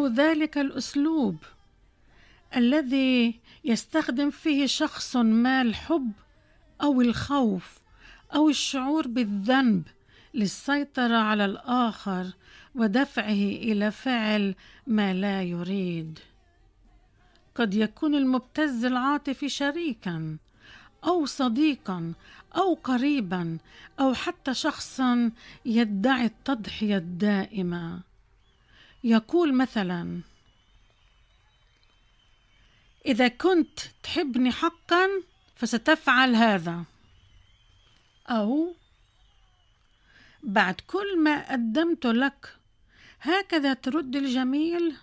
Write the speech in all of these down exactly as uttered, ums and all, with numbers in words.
إنه ذلك الأسلوب الذي يستخدم فيه شخص ما الحب أو الخوف أو الشعور بالذنب للسيطرة على الآخر ودفعه إلى فعل ما لا يريد. قد يكون المبتز العاطفي شريكاً أو صديقاً أو قريباً أو حتى شخصاً يدعي التضحية الدائمة. يقول مثلاً: إذا كنت تحبني حقاً فستفعل هذا، أو بعد كل ما قدمت لك هكذا ترد الجميل.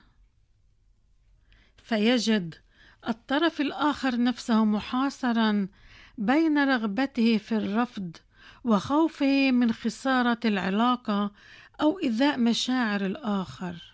فيجد الطرف الآخر نفسه محاصراً بين رغبته في الرفض وخوفه من خسارة العلاقة أو إيذاء مشاعر الآخر.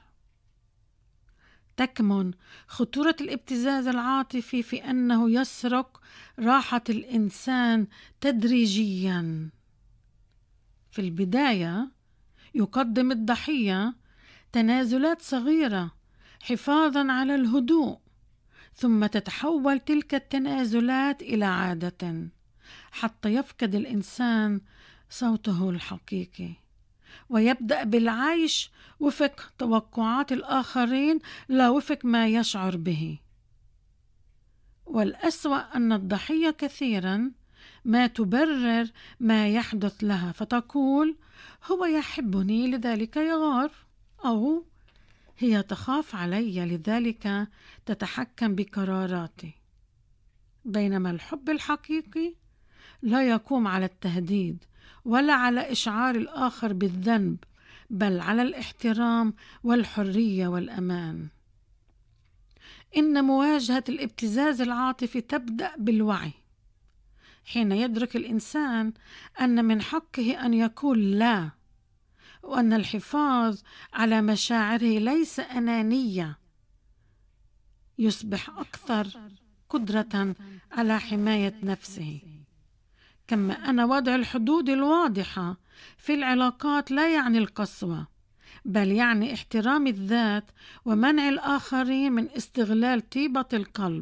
تكمن خطورة الابتزاز العاطفي في أنه يسرق راحة الإنسان تدريجياً. في البداية يقدم الضحية تنازلات صغيرة حفاظاً على الهدوء، ثم تتحول تلك التنازلات إلى عادة حتى يفقد الإنسان صوته الحقيقي ويبدأ بالعيش وفق توقعات الآخرين لا وفق ما يشعر به. والأسوأ أن الضحية كثيراً ما تبرر ما يحدث لها، فتقول: هو يحبني لذلك يغار، أو هي تخاف علي لذلك تتحكم بقراراتي. بينما الحب الحقيقي لا يقوم على التهديد ولا على إشعار الآخر بالذنب، بل على الاحترام والحرية والأمان. إن مواجهة الابتزاز العاطفي تبدأ بالوعي، حين يدرك الإنسان أن من حقه أن يقول لا، وأن الحفاظ على مشاعره ليس أنانية، يصبح أكثر قدرة على حماية نفسه. كما أن وضع الحدود الواضحة في العلاقات لا يعني القسوة، بل يعني احترام الذات ومنع الآخرين من استغلال طيبة القلب.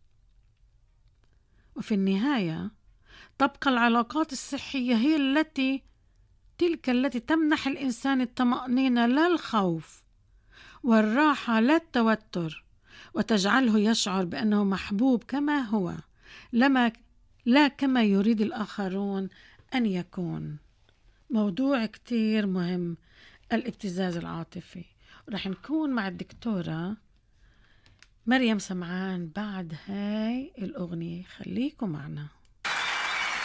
وفي النهاية تبقى العلاقات الصحية هي التي تلك التي تمنح الإنسان الطمأنينة لا الخوف، والراحة لا التوتر، وتجعله يشعر بأنه محبوب كما هو، لما لا كما يريد الآخرون أن يكون. موضوع كتير مهم الابتزاز العاطفي. رح نكون مع الدكتورة مريم سمعان بعد هاي الأغنية، خليكم معنا.